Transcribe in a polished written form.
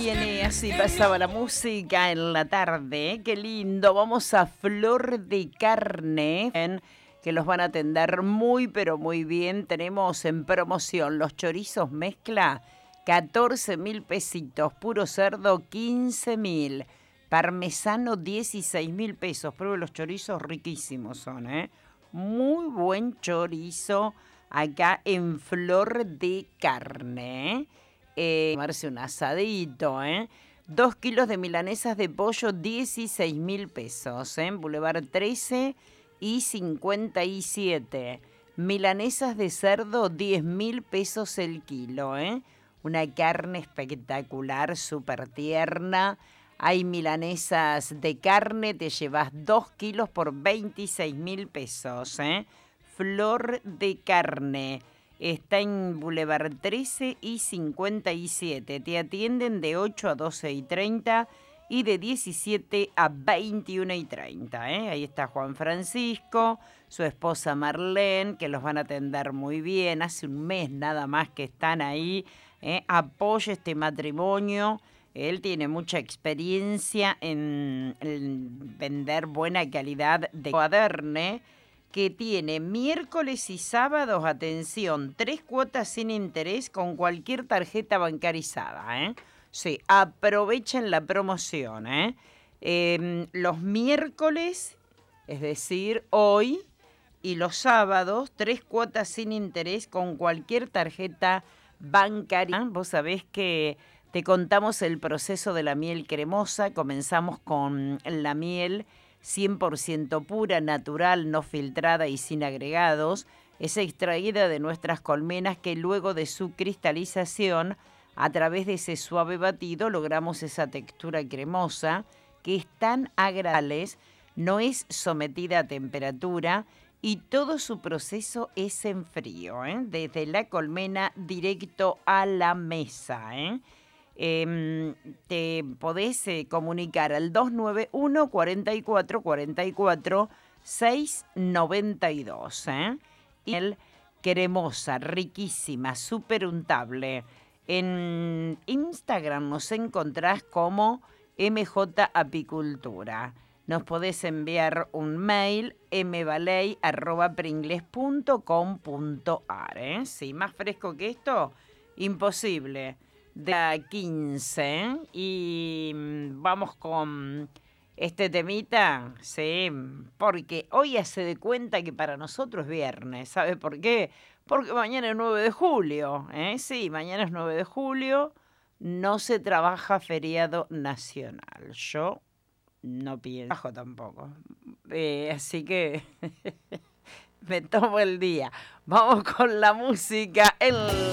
viene, así pasaba la música en la tarde. Qué lindo. Vamos a Flor de Carne, que los van a atender muy, pero muy bien. Tenemos en promoción los chorizos mezcla, 14.000 pesitos. Puro cerdo, 15.000. Parmesano, 16.000 pesos. Pruebe los chorizos, riquísimos son, ¿eh? Muy buen chorizo acá en Flor de Carne, tomarse un asadito, 2 kilos de milanesas de pollo, 16.000 pesos, Boulevard 13 y 57. Milanesas de cerdo, 10.000 pesos el kilo, Una carne espectacular, súper tierna. Hay milanesas de carne, te llevas 2 kilos por 26.000 pesos, Flor de Carne. Está en Boulevard 13 y 57. Te atienden de 8 a 12:30 y de 17 a 21:30. Ahí está Juan Francisco, su esposa Marlene, que los van a atender muy bien. Hace un mes nada más que están ahí. Apoya este matrimonio. Él tiene mucha experiencia en vender buena calidad de cuaderne, que tiene miércoles y sábados, atención, 3 cuotas sin interés con cualquier tarjeta bancarizada, Sí, aprovechen la promoción, los miércoles, es decir, hoy, y los sábados, 3 cuotas sin interés con cualquier tarjeta bancaria. Vos sabés que te contamos el proceso de la miel cremosa. Comenzamos con la miel 100% pura, natural, no filtrada y sin agregados. Es extraída de nuestras colmenas, que luego de su cristalización, a través de ese suave batido, logramos esa textura cremosa que es tan agradable, no es sometida a temperatura y todo su proceso es en frío, desde la colmena directo a la mesa, te podés comunicar al 291 44 44 692, Y el cremosa, riquísima, súper untable. En Instagram nos encontrás como MJ Apicultura. Nos podés enviar un mail, mbaley@pringles.com.ar, Sí, más fresco que esto, imposible. De la 15, y vamos con este temita, sí, porque hoy hace de cuenta que para nosotros es viernes. ¿Sabe por qué? Porque mañana es 9 de julio, Sí, mañana es 9 de julio, no se trabaja feriado nacional. Yo no pienso tampoco, así que me tomo el día. Vamos con la música.